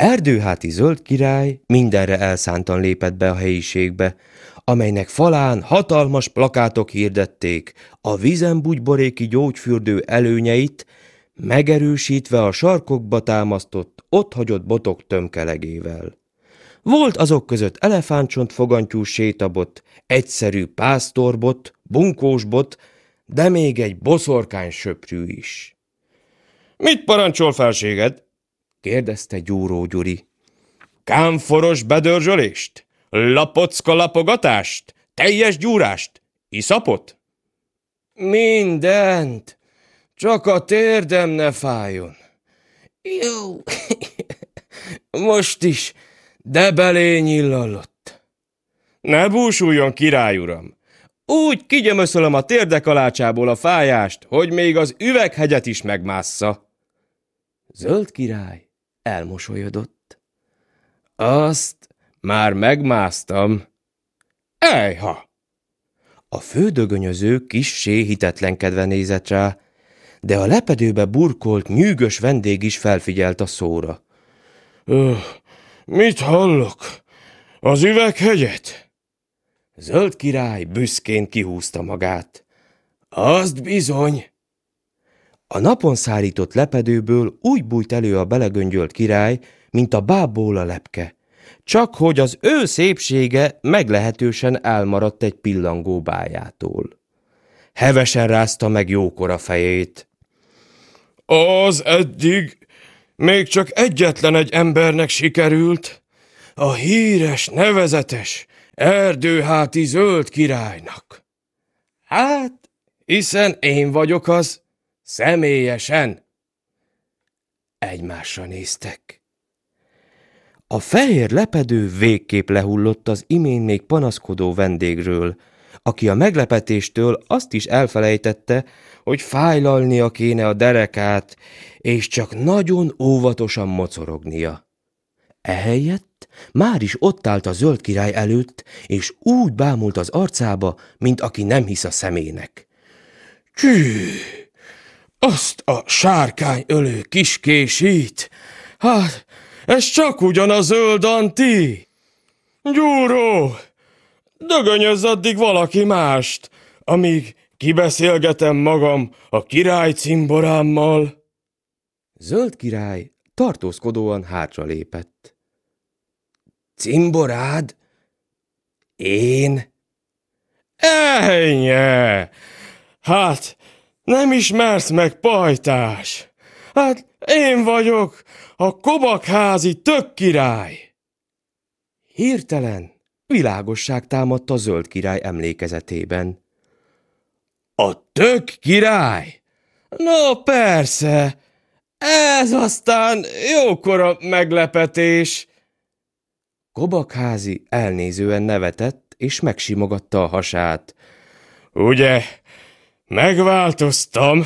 Erdőháti zöld király mindenre elszántan lépett be a helyiségbe, amelynek falán hatalmas plakátok hirdették a vízenbugyboréki gyógyfürdő előnyeit, megerősítve a sarkokba támasztott, otthagyott botok tömkelegével. Volt azok között elefántcsontfogantyús sétabot, egyszerű pásztorbot, bunkósbot, de még egy boszorkánysöprű is. – Mit parancsol, felséged? – kérdezte Gyúró Gyuri. – Kámforos bedörzsölést? Lapocka lapogatást? Teljes gyúrást? Iszapot? – Mindent! Csak a térdem ne fájjon. Jó, most is, de belény illallott. Ne búsuljon, király uram! Úgy kigyömöszölöm a térdekalácsából a fájást, hogy még az üveghegyet is megmássza. Zöld király elmosolyodott. Azt már megmásztam. Ejha! A fődögönyöző kissé hitetlenkedve nézett rá, de a lepedőbe burkolt, nyűgös vendég is felfigyelt a szóra. Mit hallok? Az üveghegyet? Zöld király büszkén kihúzta magát. Azt bizony! A napon szárított lepedőből úgy bújt elő a belegöngyölt király, mint a bábból a lepke, csak hogy az ő szépsége meglehetősen elmaradt egy pillangó bájától. Hevesen rázta meg jókora fejét. Az eddig még csak egyetlen egy embernek sikerült, a híres, nevezetes Erdőháti zöld királynak. Hát, hiszen én vagyok az, személyesen. Egymásra néztek. A fehér lepedő végképp lehullott az imént még panaszkodó vendégről, aki a meglepetéstől azt is elfelejtette, hogy fájlalnia kéne a derekát, és csak nagyon óvatosan mocorognia. Ehelyett már is ott állt a zöld király előtt, és úgy bámult az arcába, mint aki nem hisz a szemének. Csű! Azt a sárkányölő kiskésít! Hát, ez csak ugyan a zöld anti! Gyúró! Dögönyözz addig valaki mást, amíg kibeszélgetem magam a király cimborámmal. Zöld király tartózkodóan hátralépett. Cimborád? Én? Ejnye! Hát, nem ismersz meg, pajtás! Hát, én vagyok a Kobakházi tök király! Hirtelen világosság támadt a zöld király emlékezetében. A tök király? No persze, ez aztán jókora meglepetés. Kobakházi elnézően nevetett, és megsimogatta a hasát. Ugye, megváltoztam.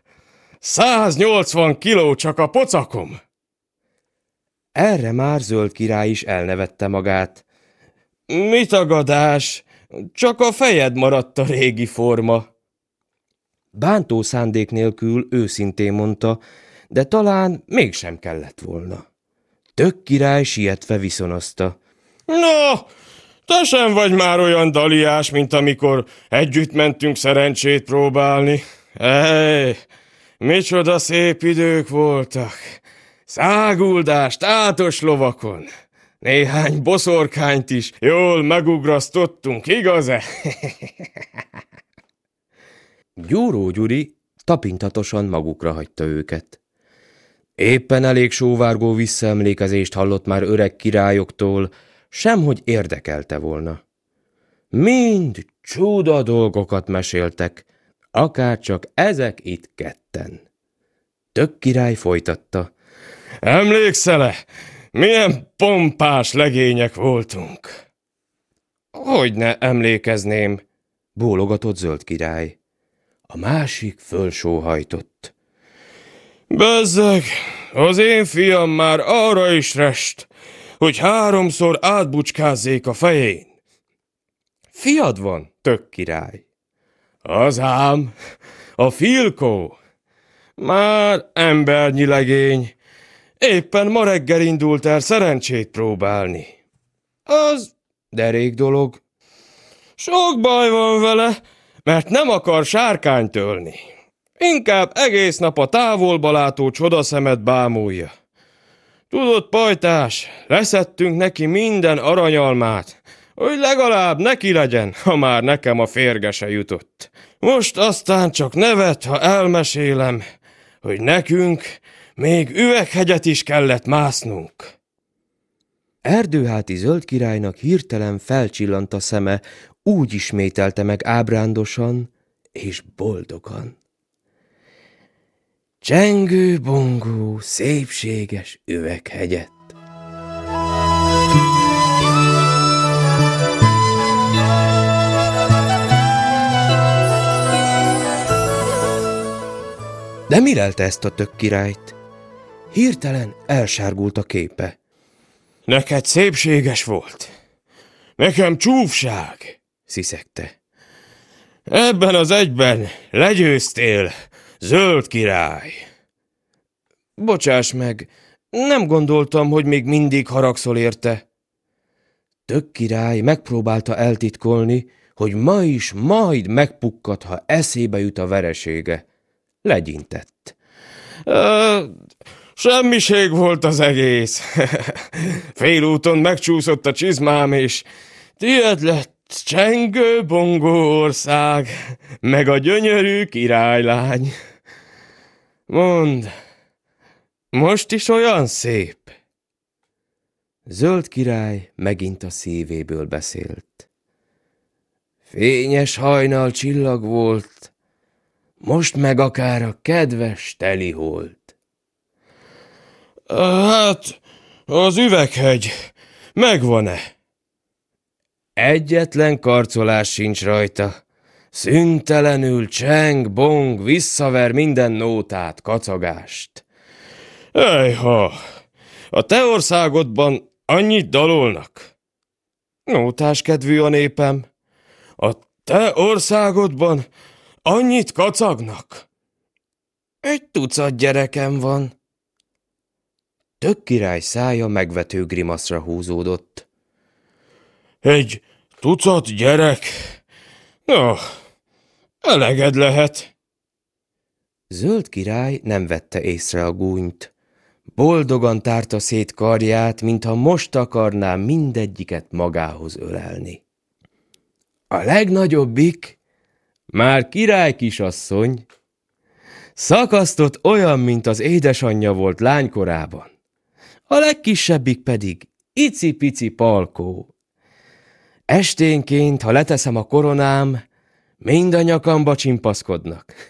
180 kiló csak a pocakom. Erre már zöld király is elnevette magát. Mi tagadás? Csak a fejed maradt a régi forma. Bántó szándék nélkül őszintén mondta, de talán mégsem kellett volna. Tök király sietve viszonozta. No, te sem vagy már olyan daliás, mint amikor együtt mentünk szerencsét próbálni. Micsoda szép idők voltak. Száguldás tátos lovakon. Néhány boszorkányt is jól megugrasztottunk, igaz-e? Gyúró Gyuri tapintatosan magukra hagyta őket. Éppen elég sóvárgó visszaemlékezést hallott már öreg királyoktól, semhogy érdekelte volna. Mind csuda dolgokat meséltek, akárcsak ezek itt ketten. Tök király folytatta. Emlékszel-e, milyen pompás legények voltunk? Hogyne emlékezném, bólogatott zöld király. A másik fölsóhajtott. Bezzeg, az én fiam már arra is rest, hogy 3-szor átbucskázzék a fején. Fiad van, tök király. Az ám, a Filkó. Már embernyi legény, Éppen ma reggel indult el szerencsét próbálni. Az derék dolog. Sok baj van vele, mert nem akar sárkányt ölni. Inkább egész nap a távolba látó csodaszemet bámulja. Tudod, pajtás, leszettünk neki minden aranyalmát, hogy legalább neki legyen, ha már nekem a férge se jutott. Most aztán csak nevet, ha elmesélem, hogy nekünk még üveghegyet is kellett másznunk. Erdőháti zöld királynak hirtelen felcsillant a szeme, úgy ismételte meg ábrándosan és boldogan. Csengő-bongó, szépséges üveghegyet. De mi lelte ezt a tök királyt? Hirtelen elsárgult a képe. Neked szépséges volt, nekem csúfság, sziszegte. Ebben az egyben legyőztél, zöld király. Bocsáss meg, nem gondoltam, hogy még mindig haragszol érte. Tök király megpróbálta eltitkolni, hogy ma is majd megpukkad, ha eszébe jut a veresége. Legyintett. Semmiség volt az egész. Félúton megcsúszott a csizmám, és tied lett csengő-bongó ország, meg a gyönyörű királylány. Mondd, most is olyan szép? Zöld király megint a szívéből beszélt. Fényes hajnal csillag volt, most meg akár a kedves telihold. Hát, az üveghegy megvan-e? Egyetlen karcolás sincs rajta. Szüntelenül cseng, bong, visszaver minden nótát, kacagást. Ejha, a te országodban annyit dalolnak? Nótás kedvű a népem. A te országodban annyit kacagnak? 1 tucat gyerekem van. Tök király szája megvető grimaszra húzódott. 1 tucat gyerek? No, eleged lehet. Zöld király nem vette észre a gúnyt. Boldogan tárta szét karját, mintha most akarná mindegyiket magához ölelni. A legnagyobbik, már király kisasszony, szakasztott olyan, mint az édesanyja volt lánykorában. A legkisebbik pedig icipici Palkó. Esténként, ha leteszem a koronám, mind a nyakamba csimpaszkodnak.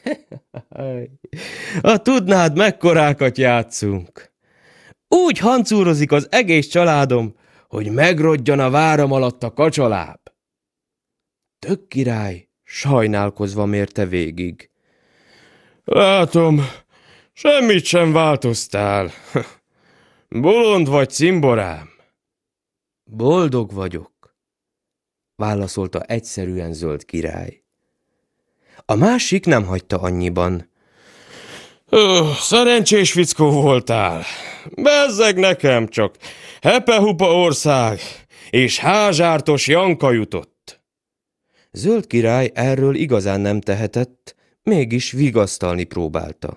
Ha tudnád, mekkorákat játszunk. Úgy hancúrozik az egész családom, hogy megrodjan a váram alatt a kacsaláb. Tök király sajnálkozva mérte végig. Látom, semmit sem változtál. Bolond vagy, cimborám? Boldog vagyok, válaszolta egyszerűen zöld király. A másik nem hagyta annyiban. Szerencsés fickó voltál. Bezzeg nekem csak Hepehupa ország és házsártos Janka jutott. Zöld király erről igazán nem tehetett, mégis vigasztalni próbálta.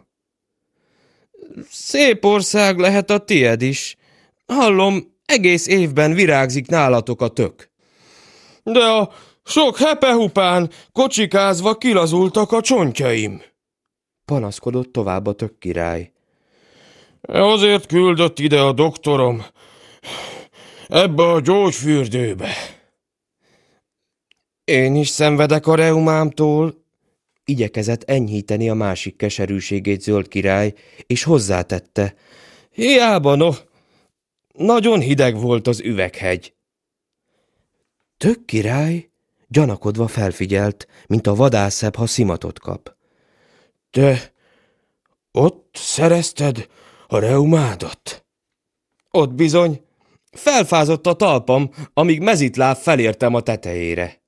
Szép ország lehet a tied is. Hallom, egész évben virágzik nálatok a tök. De a sok hepehupán kocsikázva kilazultak a csontjaim, panaszkodott tovább a tök király. Azért küldött ide a doktorom, ebbe a gyógyfürdőbe. Én is szenvedek a reumámtól, igyekezett enyhíteni a másik keserűségét zöld király, és hozzátette. Hiába, no, nagyon hideg volt az üveghegy. Tök király gyanakodva felfigyelt, mint a vadászebb, ha szimatot kap. Te ott szerezted a reumádat? Ott bizony. Felfázott a talpam, amíg mezitláb felértem a tetejére.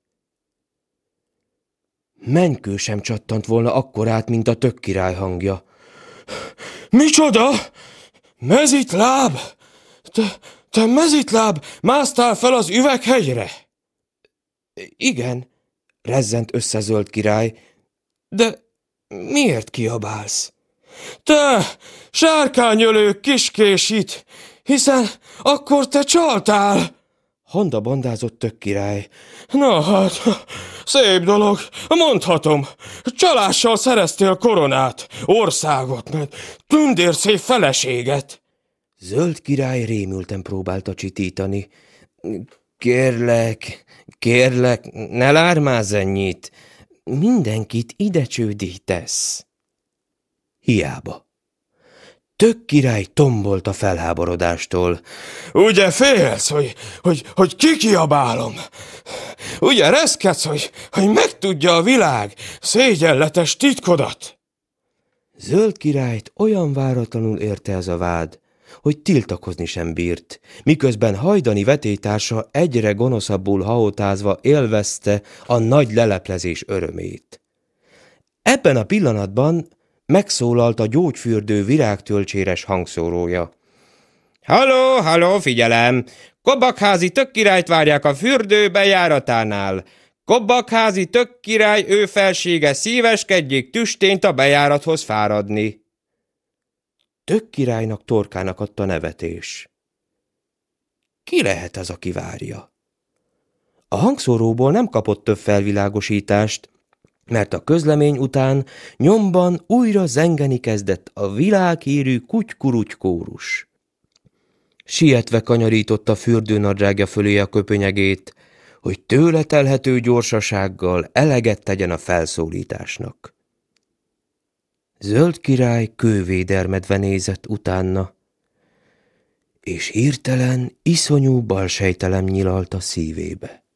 Menykő sem csattant volna akkorát, mint a tök király hangja. Micsoda? Mezitláb! Te mezitláb, másztál fel az üveghegyre? Igen, rezzent össze Zöld király. De miért kiabálsz? Te, sárkányölő kiskésit, hiszen akkor te csaltál! Honda-bondázott Tök király. Na hát, szép dolog, mondhatom. Csalással szereztél koronát, országot, meg tündérszép feleséget. Zöld király rémülten próbálta csitítani. Kérlek, ne lármázz ennyit. Mindenkit ide csődítesz. Hiába. Tök király tombolt a felháborodástól. Ugye félsz, hogy kikiabálom? Ugye reszkedsz, hogy megtudja a világ szégyenletes titkodat? Zöld királyt olyan váratlanul érte ez a vád, hogy tiltakozni sem bírt, miközben hajdani vetélytársa egyre gonoszabbul hahotázva élvezte a nagy leleplezés örömét. Ebben a pillanatban megszólalt a gyógyfürdő virágtölcséres hangszórója. Halló, figyelem! Kobbakházi Tök királyt várják a fürdő bejáratánál. Kobbakházi Tök király ő felsége szíveskedjék tüstént a bejárathoz fáradni. Tök királynak torkának adta nevetés. Ki lehet az, aki várja? A hangszóróból nem kapott több felvilágosítást, mert a közlemény után nyomban újra zengeni kezdett a világhírű kutykuruty kórus. Sietve kanyarította fürdőnadrágja fölé a köpönyegét, hogy tőle telhető gyorsasággal eleget tegyen a felszólításnak. Zöld király kővédermedve nézett utána, és hirtelen iszonyú balsejtelem nyilalt a szívébe.